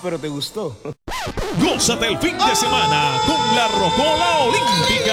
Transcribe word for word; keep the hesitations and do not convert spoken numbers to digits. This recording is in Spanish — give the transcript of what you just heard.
pero te gustó. Gózate el fin de semana con la Rocola Olímpica.